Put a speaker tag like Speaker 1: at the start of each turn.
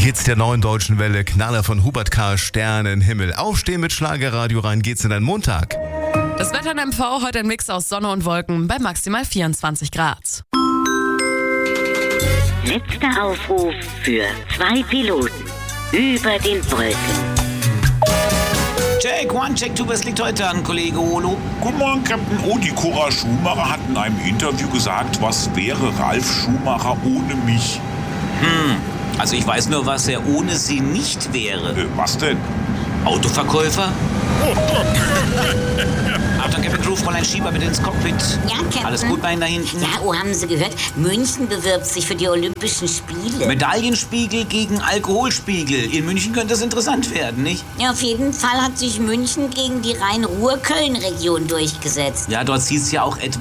Speaker 1: Hits der neuen deutschen Welle, Knaller von Hubert K., Sternenhimmel. Aufstehen mit Schlagerradio rein geht's in den Montag.
Speaker 2: Das Wetter in MV, heute ein Mix aus Sonne und Wolken bei maximal 24 Grad.
Speaker 3: Letzter Aufruf für 2 Piloten über den Wolken.
Speaker 4: Check, one, check, two, was liegt heute an, Kollege Olo?
Speaker 5: Guten Morgen, Captain O. Die Cora Schumacher hat in einem Interview gesagt, was wäre Ralf Schumacher ohne mich?
Speaker 4: Also ich weiß nur, was er ohne sie nicht wäre.
Speaker 5: Was denn?
Speaker 4: Autoverkäufer? Achtung, Captain Crew, Fräulein Schieber bitte ins Cockpit.
Speaker 3: Ja, Captain.
Speaker 4: Alles gut bei Ihnen da hinten?
Speaker 3: Ja, oh, haben Sie gehört? München bewirbt sich für die Olympischen Spiele.
Speaker 4: Medaillenspiegel gegen Alkoholspiegel. In München könnte es interessant werden, nicht?
Speaker 3: Ja, auf jeden Fall hat sich München gegen die Rhein-Ruhr-Köln-Region durchgesetzt.
Speaker 4: Ja, dort sieht es ja auch etwa